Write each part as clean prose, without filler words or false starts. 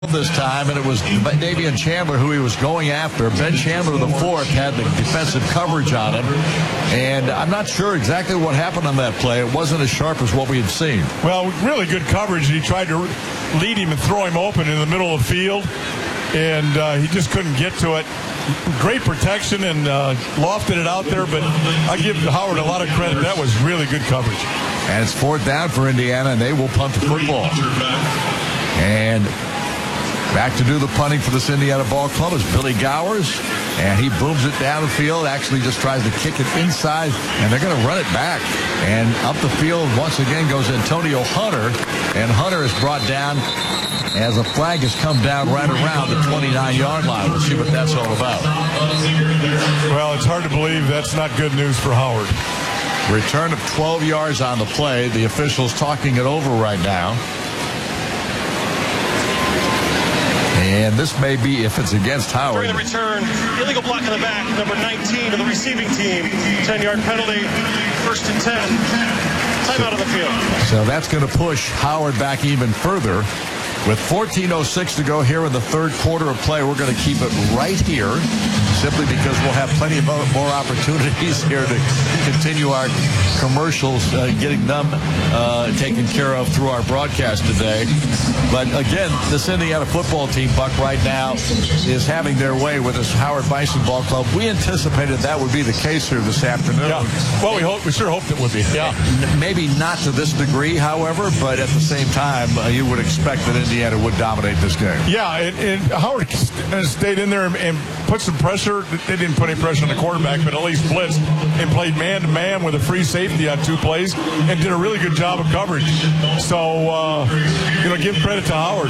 this time, and it was Davian Chandler who he was going after. Ben Chandler, the fourth, had the defensive coverage on him, and I'm not sure exactly what happened on that play. It wasn't as sharp as what we had seen. Well, really good coverage. He tried to lead him and throw him open in the middle of the field, and he just couldn't get to it. Great protection and lofted it out there, but I give Howard a lot of credit. That was really good coverage. And it's fourth down for Indiana, and they will punt the football. And back to do the punting for this Indiana ball club is Billy Gowers, and he booms it down the field, actually just tries to kick it inside, and they're going to run it back. And up the field once again goes Antonio Hunter, and Hunter is brought down as a flag has come down right around the 29-yard line. We'll see what that's all about. Well, it's hard to believe that's not good news for Howard. Return of 12 yards on the play. The officials talking it over right now. And this may be, if it's against Howard. During the return, illegal block in the back, number 19 of the receiving team. 10-yard penalty, 1st and 10. Timeout on the field. So that's going to push Howard back even further. With 14:06 to go here in the third quarter of play, we're going to keep it right here, simply because we'll have plenty of more opportunities here to continue our commercials, getting them taken care of through our broadcast today. But again, this Indiana football team, Buck, right now is having their way with this Howard Bison Ball Club. We anticipated that would be the case here this afternoon. Yeah. Well, we sure hoped it would be. Yeah. Maybe not to this degree, however, but at the same time, you would expect that Indiana would dominate this game. Yeah, and Howard stayed in there and put some pressure. They didn't put any pressure on the quarterback, but at least blitzed and played man-to-man with a free safety on 2 plays and did a really good job of coverage. So, give credit to Howard.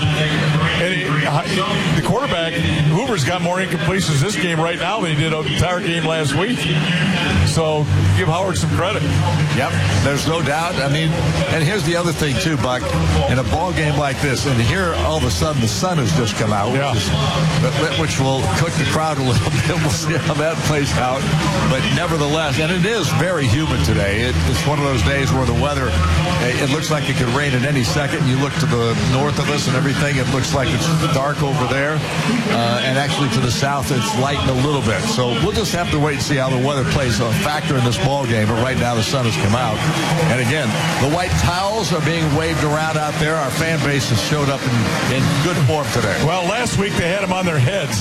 And the quarterback, Hoover's got more incompletions this game right now than he did the entire game last week. So, give Howard some credit. Yep, there's no doubt. I mean, and here's the other thing, too, Buck. In a ball game like this, and here all of a sudden the sun has just come out, which will cook the crowd a little bit. We'll see how that plays out. But nevertheless, and it is very humid today. It's one of those days where the weather, it looks like it could rain at any second. You look to the north of us and everything, it looks like it's dark over there. And actually to the south, it's lightened a little bit. So we'll just have to wait and see how the weather plays a factor in this ball game. But right now the sun has come out. And again, the white towels are being waved around out there. Our fan base has showed up in good form today. Well, last week they had them on their heads.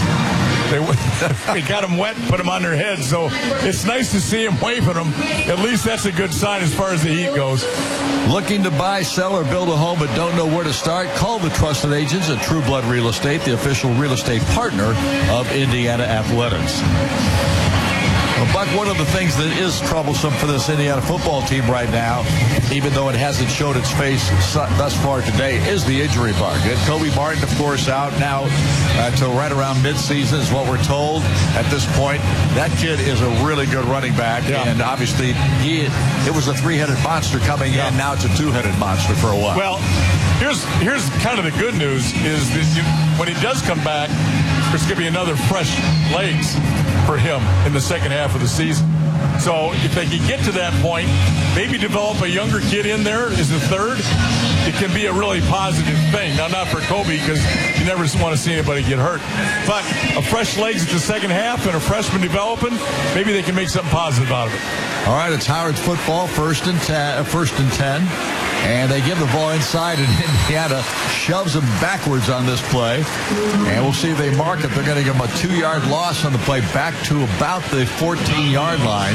They got them wet and put them on their heads. So it's nice to see them waving them. At least that's a good sign as far as the heat goes. Looking to buy, sell, or build a home but don't know where to start? Call the trusted agents at True Blood Real Estate, the official real estate partner of Indiana Athletics. Well, Buck, one of the things that is troublesome for this Indiana football team right now, even though it hasn't showed its face thus far today, is the injury bug. Kobe Martin, of course, out now till right around midseason is what we're told at this point. That kid is a really good running back, and obviously it was a 3-headed monster coming in. Now it's a 2-headed monster for a while. Well, here's kind of the good news is that when he does come back, there's going to be another fresh legs for him in the second half of the season. So if they can get to that point, maybe develop a younger kid in there as the third, it can be a really positive thing. Now, not for Kobe, because you never want to see anybody get hurt. But a fresh legs at the second half and a freshman developing, maybe they can make something positive out of it. All right, it's Howard's football, first and 10. And they give the ball inside, and Indiana shoves them backwards on this play. And we'll see if they mark it. They're going to give them a 2-yard loss on the play back to about the 14-yard line.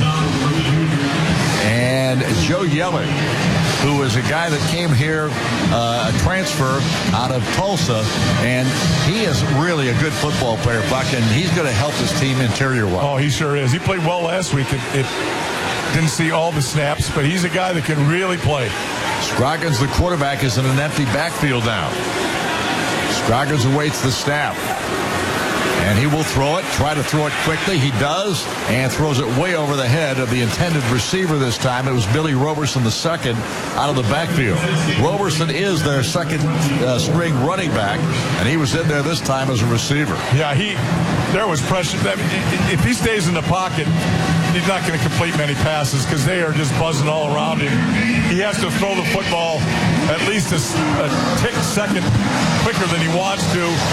And Joe Yelling, who is a guy that came here, a transfer out of Tulsa, and he is really a good football player, Buck, and he's going to help his team interior-wise. Oh, he sure is. He played well last week. It didn't see all the snaps, but he's a guy that can really play. Scroggins, the quarterback, is in an empty backfield now. Scroggins awaits the snap. And he will throw it, try to throw it quickly. He does, and throws it way over the head of the intended receiver this time. It was Billy Roberson II out of the backfield. Roberson is their second string running back, and he was in there this time as a receiver. Yeah, there was pressure. If he stays in the pocket, he's not going to complete many passes because they are just buzzing all around him. He has to throw the football at least a tick second quicker than he wants to.